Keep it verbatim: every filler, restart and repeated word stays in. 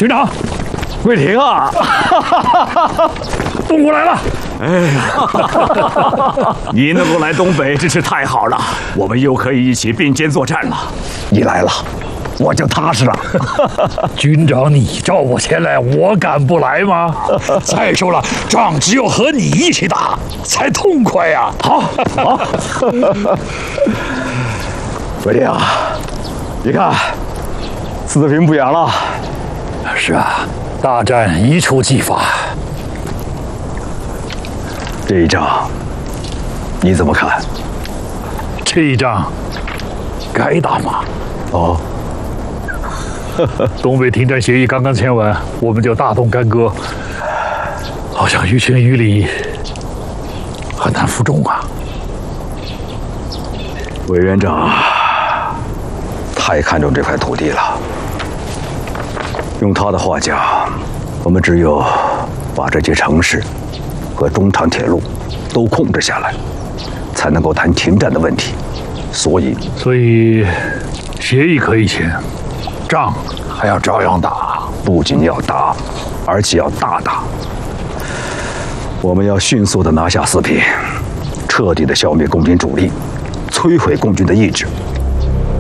局长，桂婷啊，东过来了。 哎呀，你能够来东北真是太好了，我们又可以一起并肩作战了。 你来了，我就踏实了。 军长，你召我前来，我敢不来吗？ 再说了，仗只有和你一起打才痛快呀！ 好，好。 桂婷啊，你看，四平不远了。 是啊，大战一触即发。 这一仗，你怎么看？ 这一仗该打吗？ 哦， 东北停战协议刚刚签完，我们就大动干戈，好像于情于理，很难服众啊。 委员长太看重这块土地了。用他的话讲，我们只有把这些城市和中长铁路都控制下来，才能够谈停战的问题。所以， 所以协议可以签，仗还要照样打。 不仅要打，而且要大打。我们要迅速地拿下四平，彻底地消灭共军主力，摧毁共军的意志。